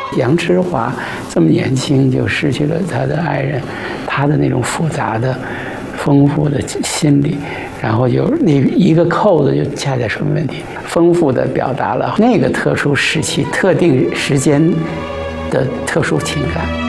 杨之华这么年轻就失去了他的爱人，他的那种复杂的、丰富的心理，然后就那一个扣子就恰恰出问题，丰富地表达了那个特殊时期、特定时间的特殊情感。